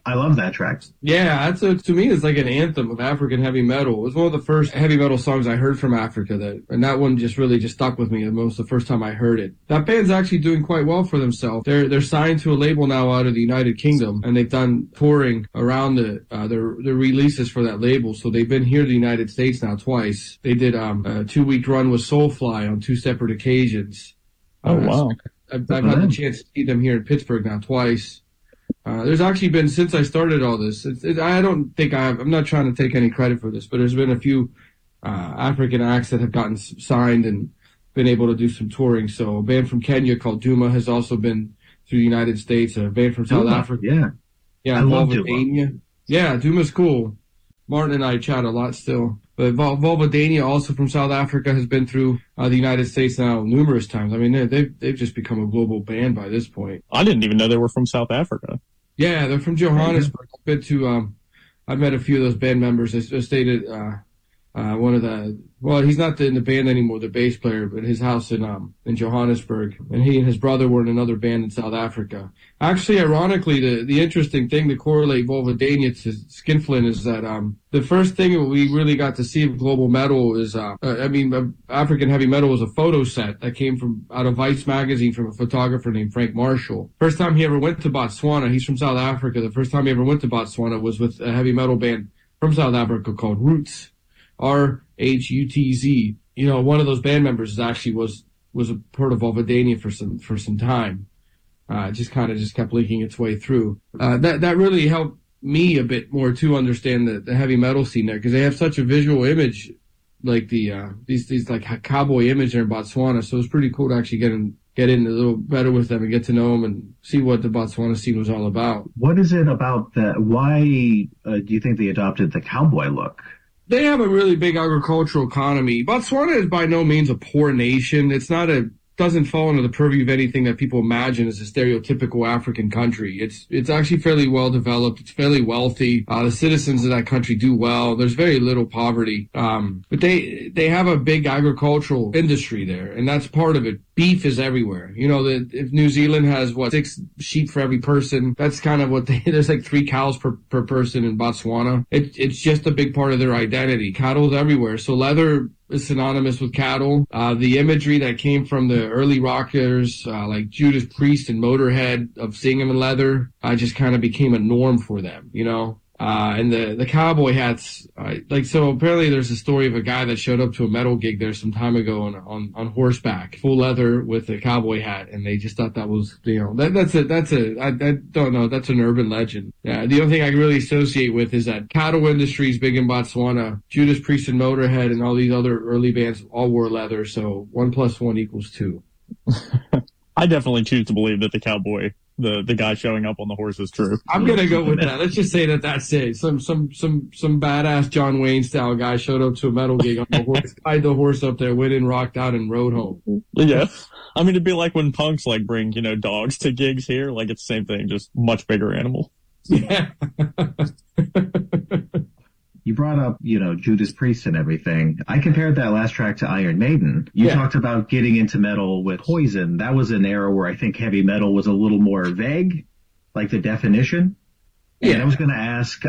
I love that track. Yeah, to me, it's like an anthem of African heavy metal. It was one of the first heavy metal songs I heard from Africa, and that one just really just stuck with me. It was the first time I heard it. That band's actually doing quite well for themselves. They're signed to a label now out of the United Kingdom, and they've done touring around their releases for that label. So they've been here to the United States now twice. They did a 2-week run with Soulfly on 2 separate occasions. Oh wow! I've had the chance to see them here in Pittsburgh now twice. There's actually been, since I started all this, I don't think I'm not trying to take any credit for this, but there's been a few African acts that have gotten signed and been able to do some touring. So a band from Kenya called Duma has also been through the United States. A band from South Africa. Yeah, I love Duma. Yeah, Duma's cool. Martin and I chat a lot still. But Vulvodynia, also from South Africa, has been through the United States now numerous times. I mean, they've just become a global band by this point. I didn't even know they were from South Africa. Yeah, they're from Johannesburg. I've been to, I've met a few of those band members. I stayed at one of he's not in the band anymore, the bass player, but his house in Johannesburg. And he and his brother were in another band in South Africa. Actually, ironically, the interesting thing to correlate Vulvodynia to Skinflint is that the first thing we really got to see of global metal is, African heavy metal was a photo set that came out of Vice magazine from a photographer named Frank Marshall. First time he ever went to Botswana, he's from South Africa. The first time he ever went to Botswana was with a heavy metal band from South Africa called Roots. RHUTZ. You know, one of those band members actually was a part of Vulvodynia for some time. Just kept leaking its way through. That really helped me a bit more to understand the heavy metal scene there, because they have such a visual image, like these like cowboy image there in Botswana. So it's pretty cool to actually get in a little better with them and get to know them and see what the Botswana scene was all about. What is it about that? Why do you think they adopted the cowboy look? They have a really big agricultural economy. Botswana is by no means a poor nation. Doesn't fall under the purview of anything that people imagine as a stereotypical African country. It's actually fairly well developed. It's fairly wealthy. The citizens of that country do well. There's very little poverty. But they have a big agricultural industry there, and that's part of it. Beef is everywhere. You know, if New Zealand has 6 sheep for every person, that's kind of there's like 3 cows per person in Botswana. It's just a big part of their identity. Cattle is everywhere. So leather is synonymous with cattle. The imagery that came from the early rockers, like Judas Priest and Motorhead, of seeing them in leather, just kind of became a norm for them, you know? And the cowboy hats, so apparently there's a story of a guy that showed up to a metal gig there some time ago on horseback, full leather with a cowboy hat, and they just thought that was, you know, I don't know, that's an urban legend. Yeah, the only thing I can really associate with is that cattle industry is big in Botswana. Judas Priest and Motorhead and all these other early bands all wore leather, so 1 + 1 = 2. I definitely choose to believe that the cowboy, the guy showing up on the horse, is true. I'm gonna go with that. Let's just say that's it. Some badass John Wayne style guy showed up to a metal gig on the horse, tied the horse up there, went in, rocked out, and rode home. Yeah. I mean, it'd be like when punks bring, dogs to gigs here. It's the same thing, just much bigger animal. Yeah. You brought up, Judas Priest and everything. I compared that last track to Iron Maiden. You talked about getting into metal with Poison. That was an era where I think heavy metal was a little more vague, like the definition. Yeah. And I was going to ask,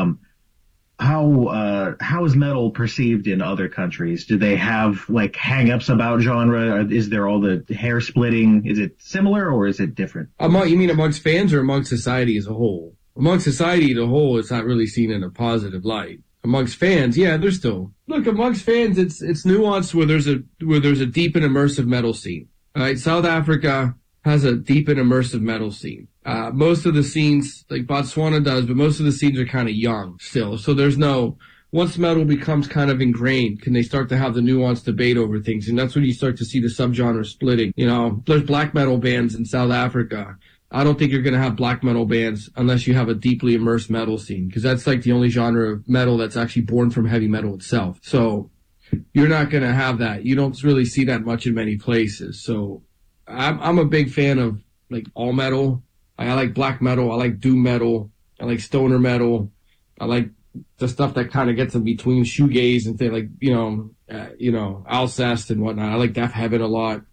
how is metal perceived in other countries? Do they have hang-ups about genre? Or is there all the hair splitting? Is it similar or is it different? You mean amongst fans or amongst society as a whole? Amongst society as a whole, it's not really seen in a positive light. Amongst fans, yeah, there's still. Look, amongst fans, it's nuanced where there's a deep and immersive metal scene. All right, South Africa has a deep and immersive metal scene. Most of the scenes, like Botswana does, but most of the scenes are kind of young still. So once metal becomes kind of ingrained, can they start to have the nuanced debate over things? And that's when you start to see the subgenre splitting. You know, there's black metal bands in South Africa. I don't think you're going to have black metal bands unless you have a deeply immersed metal scene, because that's the only genre of metal that's actually born from heavy metal itself. So you're not going to have that. You don't really see that much in many places. So I'm a big fan of all metal. I like black metal. I like doom metal. I like stoner metal. I like the stuff that kind of gets in between shoegaze and things Alcest and whatnot. I like Death Heaven a lot.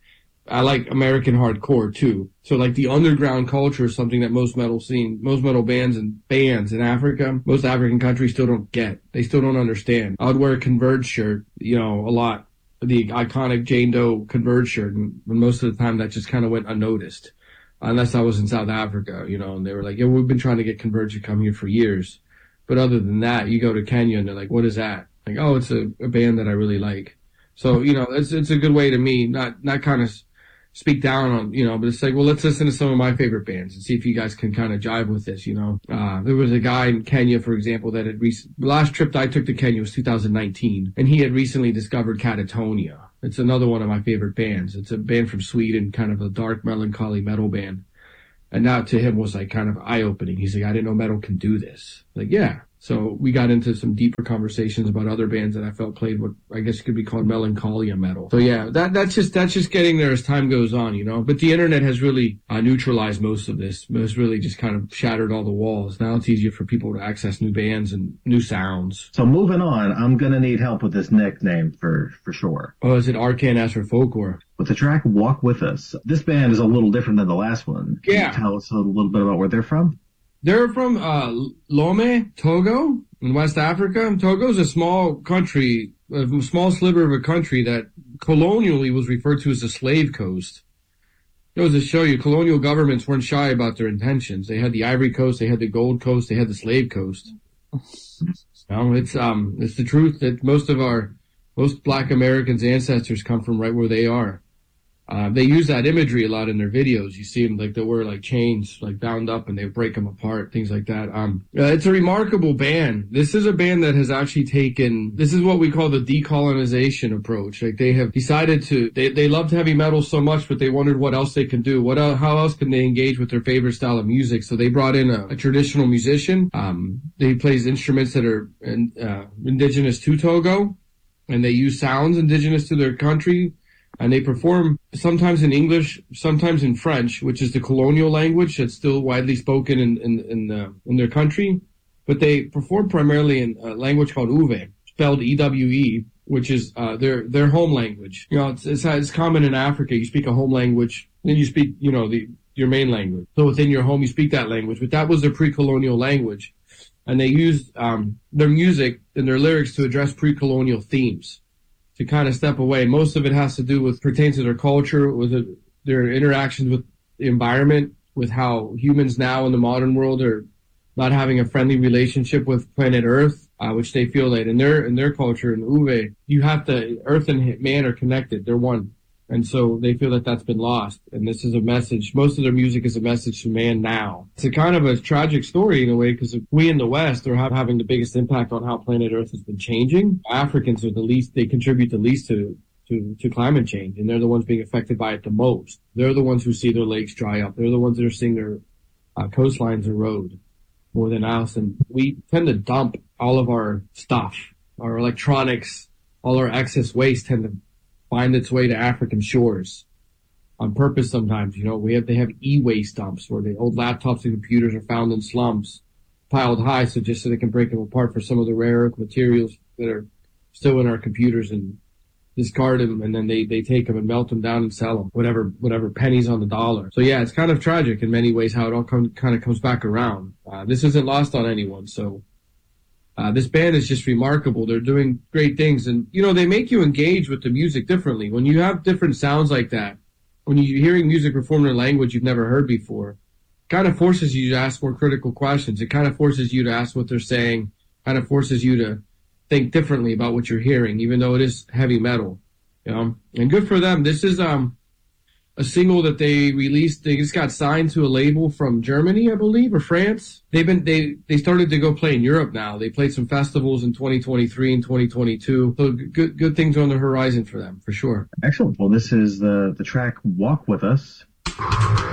I like American hardcore too. So like the underground culture is something that most metal bands in Africa, most African countries still don't get. They still don't understand. I would wear a Converge shirt, a lot. The iconic Jane Doe Converge shirt. And most of the time that just kind of went unnoticed. Unless I was in South Africa, and they were like, yeah, we've been trying to get Converge to come here for years. But other than that, you go to Kenya and they're like, what is that? Like, oh, it's a band that I really like. So, it's a good way to me, not kind of speak down on, but it's like, well, let's listen to some of my favorite bands and see if you guys can kind of jive with this, There was a guy in Kenya, for example, that the last trip that I took to Kenya was 2019, and he had recently discovered Catatonia. It's another one of my favorite bands. It's a band from Sweden, kind of a dark, melancholy metal band. And that to him was like kind of eye-opening. He's like, I didn't know metal can do this. Like, yeah. So we got into some deeper conversations about other bands that I felt played what I guess could be called melancholia metal. So yeah, that's just getting there as time goes on, But the internet has really neutralized most of this. It's really just kind of shattered all the walls. Now it's easier for people to access new bands and new sounds. So moving on, I'm gonna need help with this nickname for sure. Oh, is it Arcane Astro Folklore? With the track Walk With Us, this band is a little different than the last one. Can you tell us a little bit about where they're from? They're from Lome, Togo, in West Africa. Togo is a small country, a small sliver of a country that colonially was referred to as the Slave Coast. It goes to show you, colonial governments weren't shy about their intentions. They had the Ivory Coast, they had the Gold Coast, they had the Slave Coast. It's the truth that most Black Americans' ancestors come from right where they are. They use that imagery a lot in their videos. You see them like they wear like chains, like bound up, and they break them apart, things like that. It's a remarkable band. This is a band that has actually this is what we call the decolonization approach. Like they have decided they loved heavy metal so much, but they wondered what else they can do. How else can they engage with their favorite style of music? So they brought in a traditional musician. They plays instruments that are indigenous to Togo, and they use sounds indigenous to their country. And they perform sometimes in English, sometimes in French, which is the colonial language that's still widely spoken in their country. But they perform primarily in a language called Uwe, spelled E-W-E, which is their home language. It's common in Africa. You speak a home language, then you speak, your main language. So within your home, you speak that language. But that was their pre-colonial language. And they used their music and their lyrics to address pre-colonial themes. To kind of step away. Most of it has to do pertains to their culture, with their interactions with the environment, with how humans now in the modern world are not having a friendly relationship with planet Earth, which they feel that in their culture in Uwe, Earth and man are connected. They're one. And so they feel that that's been lost. And this is a message. Most of their music is a message to man now. It's a kind of a tragic story in a way, because we in the West are having the biggest impact on how planet Earth has been changing. Africans are they contribute the least to climate change. And they're the ones being affected by it the most. They're the ones who see their lakes dry up. They're the ones that are seeing their coastlines erode more than us. And we tend to dump all of our stuff, our electronics, all our excess waste tend to find its way to African shores on purpose sometimes. They have e-waste dumps where the old laptops and computers are found in slums, piled high, so they can break them apart for some of the rare earth materials that are still in our computers and discard them, and then they take them and melt them down and sell them, whatever pennies on the dollar. So yeah, it's kind of tragic in many ways how it all kind of comes back around. This isn't lost on anyone, so this band is just remarkable. They're doing great things. And, they make you engage with the music differently. When you have different sounds like that, when you're hearing music performed in a language you've never heard before, it kind of forces you to ask more critical questions. It kind of forces you to ask what they're saying, kind of forces you to think differently about what you're hearing, even though it is heavy metal. And good for them. This is a single that they released. They just got signed to a label from Germany, I believe, or France. They started to go play in Europe now. They played some festivals in 2023 and 2022. So good things on the horizon for them, for sure. Excellent. Well, this is the track Walk With Us.